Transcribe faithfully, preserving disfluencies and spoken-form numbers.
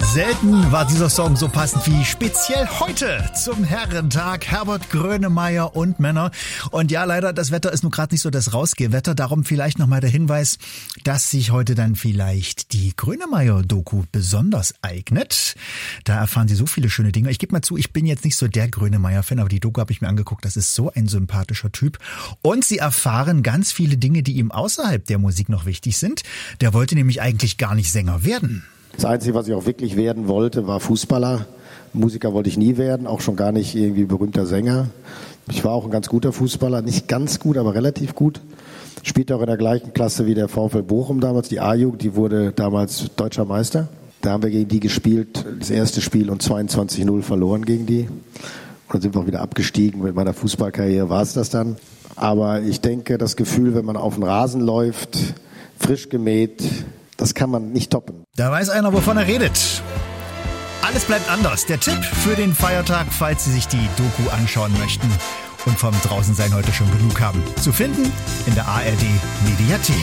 Selten war dieser Song so passend wie speziell heute zum Herrentag. Herbert Grönemeyer und Männer. Und ja, leider, das Wetter ist nun gerade nicht so das Rausgehwetter. Darum vielleicht nochmal der Hinweis, dass sich heute dann vielleicht die Grönemeyer-Doku besonders eignet. Da erfahren Sie so viele schöne Dinge. Ich gebe mal zu, ich bin jetzt nicht so der Grönemeyer-Fan, aber die Doku habe ich mir angeguckt. Das ist so ein sympathischer Typ. Und Sie erfahren ganz viele Dinge, die ihm außerhalb der Musik noch wichtig sind. Der wollte nämlich eigentlich gar nicht Sänger werden. Das Einzige, was ich auch wirklich werden wollte, war Fußballer. Musiker wollte ich nie werden, auch schon gar nicht irgendwie berühmter Sänger. Ich war auch ein ganz guter Fußballer, nicht ganz gut, aber relativ gut. Spielte auch in der gleichen Klasse wie der VfL Bochum damals, die A-Jugend, die wurde damals deutscher Meister. Da haben wir gegen die gespielt, das erste Spiel und zweiundzwanzig null verloren gegen die. Und dann sind wir auch wieder abgestiegen. Mit meiner Fußballkarriere war es das dann. Aber ich denke, das Gefühl, wenn man auf den Rasen läuft, frisch gemäht, das kann man nicht toppen. Da weiß einer, wovon er redet. Alles bleibt anders. Der Tipp für den Feiertag, falls Sie sich die Doku anschauen möchten und vom Draußensein heute schon genug haben. Zu finden in der A R D Mediathek.